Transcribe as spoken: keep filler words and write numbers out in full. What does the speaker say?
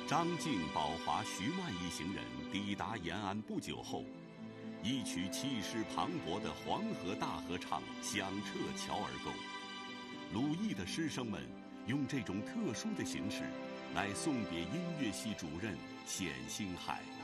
张静、宝华、徐曼一行人抵达延安不久后，一曲气势磅礴的黄河大合唱响彻乔儿沟。鲁艺的师生们用这种特殊的形式来送别音乐系主任冼星海。